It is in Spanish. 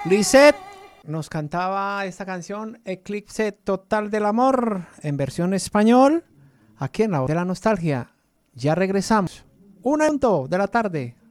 Lisette nos cantaba esta canción Eclipse Total del Amor en versión español, aquí en La Voz de la Nostalgia. Ya regresamos. 1:00 de la tarde.